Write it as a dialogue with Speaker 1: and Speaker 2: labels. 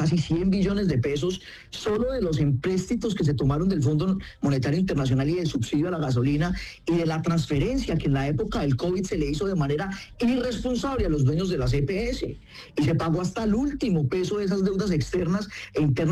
Speaker 1: casi 100 billones de pesos solo de los empréstitos que se tomaron del Fondo Monetario Internacional y del subsidio a la gasolina y de la transferencia que en la época del COVID se le hizo de manera irresponsable a los dueños de las EPS. Y se pagó hasta el último peso de esas deudas externas e internas